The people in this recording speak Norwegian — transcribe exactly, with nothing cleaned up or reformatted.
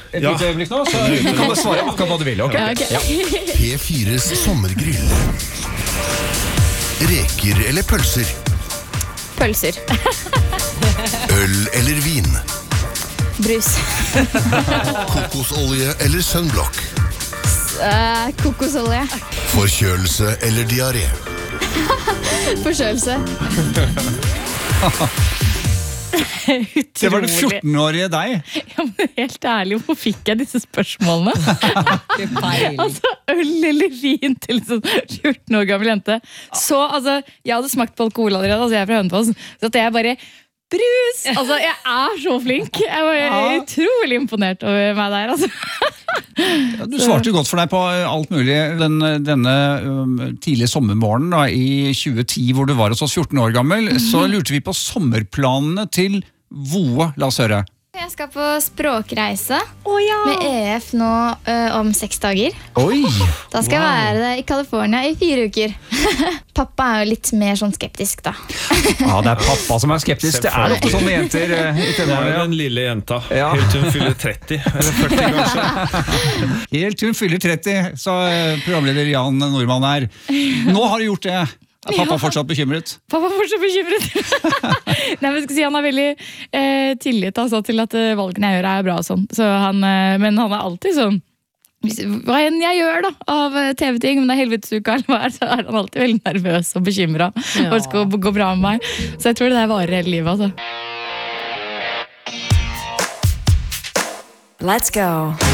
et ja. lite øyeblikk nå, så du kan bare svare akkurat hva du vil, ok? Ja, okay. Ja. P fires sommergrill. Reker eller pølser? Pølser. Øl eller vin? Brus. Kokosolje eller sunblock? Uh, kokosolje. Forkjølelse eller diaré? Forkjølelse. Det var det fjorten-årige deg. Ja, men helt ærlig, hvorfor fikk jeg disse spørsmålene? Altså, øl eller vin til sånn fjorten år gammel jente. Så, altså, jeg hadde smakt på alkohol allerede, altså jeg er fra Hønefoss, så at jeg bare, brus! Altså, jeg er så flink. Jeg var ja. utrolig imponert over meg der, altså. Ja, du svarte godt for deg på alt mulig den, denne um, tidlige sommermorgen da, i tjue ti, hvor du var hos oss fjorten år gammel, mm-hmm. så lurte vi på sommerplanene til Voe, la oss høre. Jeg skal på språkreise oh, ja. med E F nå ø, om seks dager. Oi! Da skal jeg wow. være det i California i fire uker. Pappa er jo litt mer sånn skeptisk da. Ja, det er pappa som er skeptisk. Det er ofte sånne jenter uh, i Det er den lille jenta. Ja. Helt til hun fyller tretti, eller førti kanskje. Helt til hun fyller tretti, så uh, programleder Jan Nordmann her. Nå har du gjort det. Er pappa fortsatt bekymret? Pappa er fortsatt bekymret. Nei, men jeg skal si, han har veldig eh, tillit altså, til at eh, valgene jeg gjør er bra og sånn. Så han, eh, men han er alltid sånn, hva enn jeg gjør da, av T V-ting, om det er helvetesuka eller hva er, så er han alltid veldig nervøs og bekymret. Ja. Og det skal gå bra med meg. Så jeg tror det der varer hele livet. Altså. Let's go.